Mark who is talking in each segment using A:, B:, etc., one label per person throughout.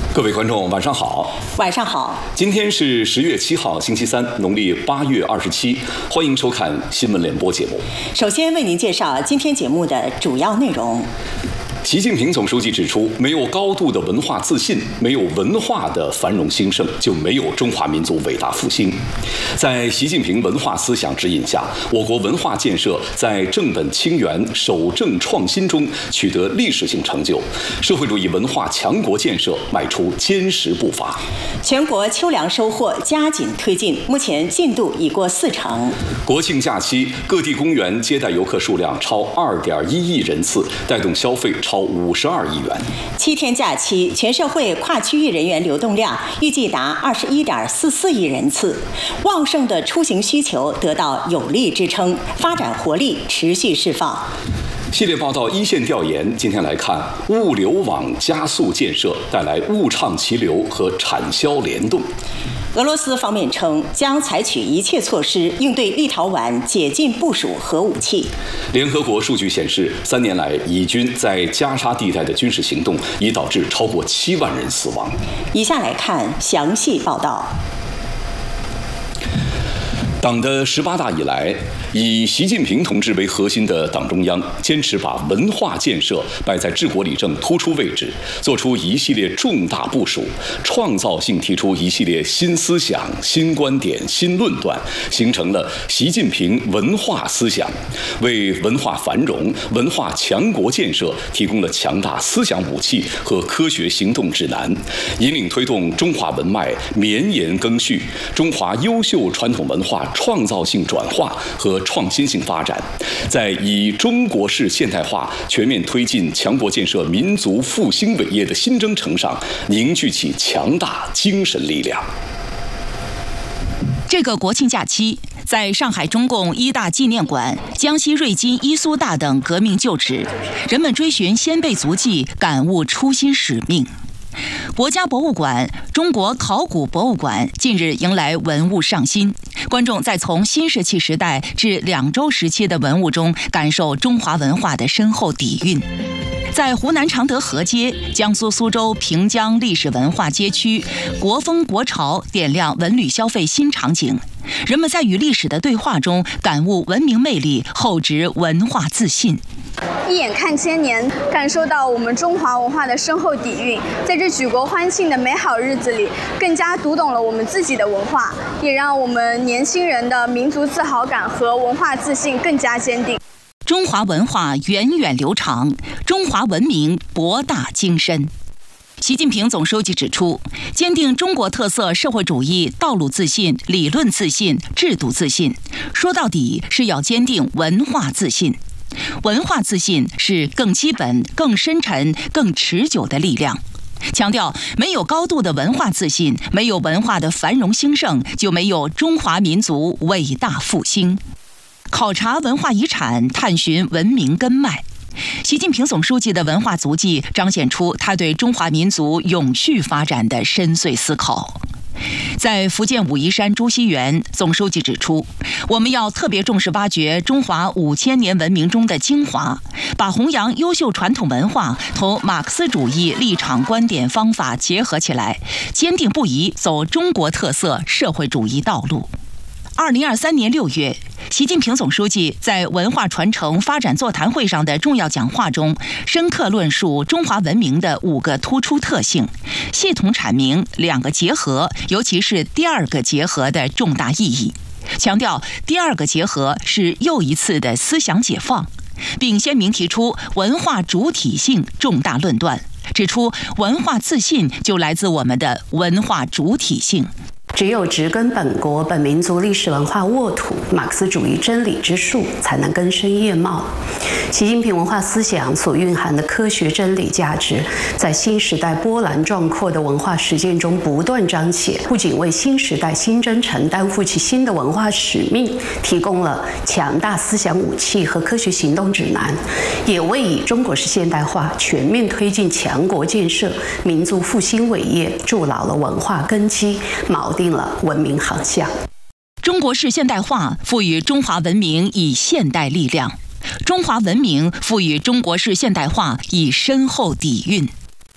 A: 各位观众，晚上好。
B: 晚上好。
A: 今天是10月7号，星期三，农历8月27。欢迎收看新闻联播节目。
B: 首先为您介绍今天节目的主要内容。
A: 习近平总书记指出，没有高度的文化自信，没有文化的繁荣兴盛，就没有中华民族伟大复兴。在习近平文化思想指引下，我国文化建设在正本清源、守正创新中取得历史性成就，社会主义文化强国建设迈出坚实步伐。
B: 全国秋粮收获加紧推进，目前进度已过40%。
A: 国庆假期，各地公园接待游客数量超2.1亿人次，带动消费超52亿元。
B: 7天假期，全社会跨区域人员流动量预计达21.44亿人次，旺盛的出行需求得到有力支撑，发展活力持续释放。
A: 系列报道一线调研，今天来看物流网加速建设，带来物畅其流和产销联动。
B: 俄罗斯方面称将采取一切措施应对立陶宛解禁部署核武器。
A: 联合国数据显示，3年来以军在加沙地带的军事行动已导致超过7万人死亡。
B: 以下来看详细报道。
A: 党的18大以来，以习近平同志为核心的党中央坚持把文化建设摆在治国理政突出位置，做出一系列重大部署，创造性提出一系列新思想、新观点、新论断，形成了习近平文化思想，为文化繁荣、文化强国建设提供了强大思想武器和科学行动指南，引领推动中华文脉绵延更续，中华优秀传统文化创造性转化和创新性发展，在以中国式现代化全面推进强国建设民族复兴伟业的新征程上凝聚起强大精神力量。
C: 这个国庆假期，在上海中共一大纪念馆、江西瑞金伊苏大等革命旧址，人们追寻先辈足迹，感悟初心使命。国家博物馆、中国考古博物馆近日迎来文物上新，观众在从新石器时代至两周时期的文物中感受中华文化的深厚底蕴。在湖南常德河街、江苏苏州平江历史文化街区，国风国潮点亮文旅消费新场景，人们在与历史的对话中感悟文明魅力，厚植文化自信。
D: 一眼看千年，感受到我们中华文化的深厚底蕴，在这举国欢庆的美好日子里，更加读懂了我们自己的文化，也让我们年轻人的民族自豪感和文化自信更加坚定。
C: 中华文化源远流长，中华文明博大精深。习近平总书记指出，坚定中国特色社会主义道路自信、理论自信、制度自信，说到底是要坚定文化自信。文化自信是更基本、更深沉、更持久的力量。强调，没有高度的文化自信，没有文化的繁荣兴盛，就没有中华民族伟大复兴。考察文化遗产，探寻文明根脉。习近平总书记的文化足迹彰显出他对中华民族永续发展的深邃思考。在福建武夷山朱熹园，总书记指出，我们要特别重视挖掘中华5000年文明中的精华，把弘扬优秀传统文化同马克思主义立场观点方法结合起来，坚定不移走中国特色社会主义道路。2023年6月，习近平总书记在文化传承发展座谈会上的重要讲话中，深刻论述中华文明的5个突出特性，系统阐明2个结合，尤其是第2个结合的重大意义，强调第2个结合是又一次的思想解放，并鲜明提出文化主体性重大论断，指出文化自信就来自我们的文化主体性。
E: 只有植根本国本民族历史文化沃土，马克思主义真理之树才能根深叶茂。习近平文化思想所蕴含的科学真理价值，在新时代波澜壮阔的文化实践中不断彰显，不仅为新时代新征程担负起新的文化使命提供了强大思想武器和科学行动指南，也为以中国式现代化全面推进强国建设、民族复兴伟业筑牢了文化根基，锚定了文明航向。
C: 中国式现代化赋予中华文明以现代力量，中华文明赋予中国式现代化以深厚底蕴。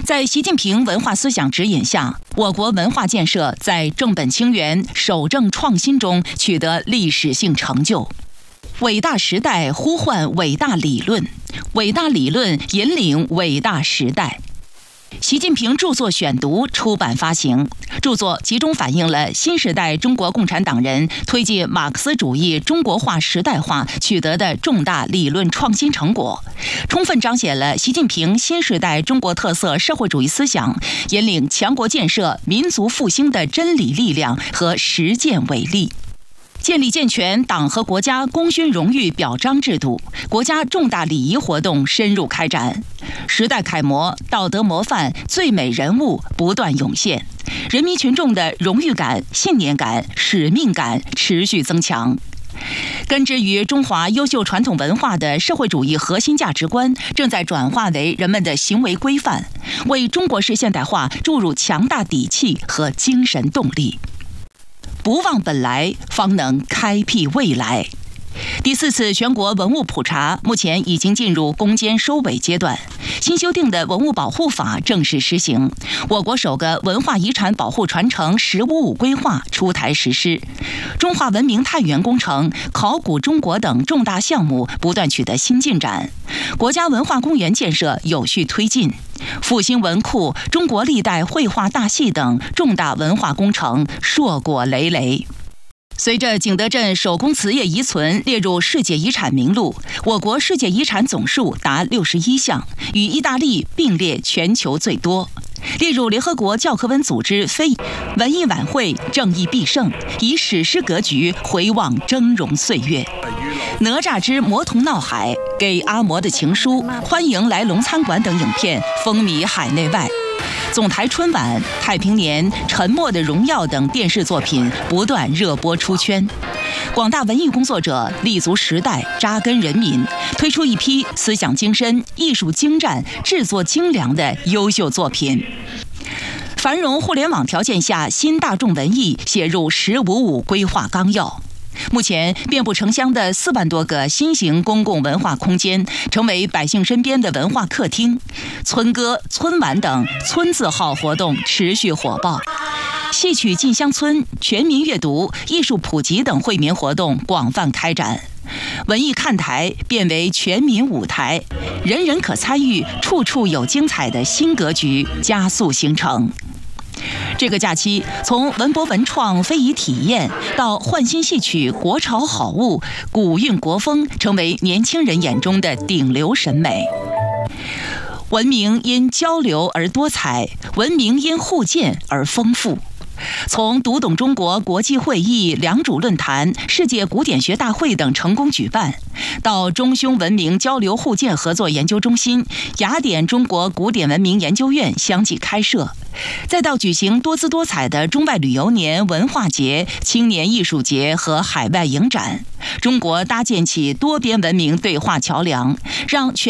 C: 在习近平文化思想指引下，我国文化建设在正本清源、守正创新中取得历史性成就。伟大时代呼唤伟大理论，伟大理论引领伟大时代。习近平著作选读出版发行，著作集中反映了新时代中国共产党人推进马克思主义中国化时代化取得的重大理论创新成果，充分彰显了习近平新时代中国特色社会主义思想引领强国建设、民族复兴的真理力量和实践伟力。建立健全党和国家功勋荣誉表彰制度，国家重大礼仪活动深入开展，时代楷模、道德模范、最美人物不断涌现，人民群众的荣誉感、信念感、使命感持续增强。根植于中华优秀传统文化的社会主义核心价值观正在转化为人们的行为规范，为中国式现代化注入强大底气和精神动力。不忘本来，方能开辟未来。第4次全国文物普查目前已经进入攻坚收尾阶段，新修订的文物保护法正式施行，我国首个文化遗产保护传承“15·5”规划出台实施，中华文明探源工程、考古中国等重大项目不断取得新进展，国家文化公园建设有序推进，复兴文库、中国历代绘画大戏等重大文化工程硕果累累。随着景德镇手工瓷业遗存列入世界遗产名录，我国世界遗产总数达61项，与意大利并列全球最多。列入联合国教科文组织非文艺晚会正义必胜，以史诗格局回望峥嵘岁月。哪吒之魔童闹海、给阿嬷的情书、欢迎来龙餐馆等影片风靡海内外。总台春晚、太平年、沉默的荣耀等电视作品不断热播出圈，广大文艺工作者立足时代、扎根人民，推出一批思想精深、艺术精湛、制作精良的优秀作品。繁荣互联网条件下，新大众文艺写入“15·5”规划纲要。目前，遍布城乡的4万多个新型公共文化空间，成为百姓身边的文化客厅。村歌、村晚等村字号活动持续火爆，戏曲进乡村、全民阅读、艺术普及等惠民活动广泛开展。文艺看台变为全民舞台，人人可参与、处处有精彩的新格局加速形成。这个假期，从文博文创非遗体验到焕新戏曲国潮好物，古韵国风成为年轻人眼中的顶流审美。文明因交流而多彩，文明因互鉴而丰富。从读懂中国国际会议、良渚论坛、世界古典学大会等成功举办，到中匈文明交流互鉴合作研究中心、雅典中国古典文明研究院相继开设，再到举行多姿多彩的中外旅游年、文化节、青年艺术节和海外影展，中国搭建起多边文明对话桥梁，让全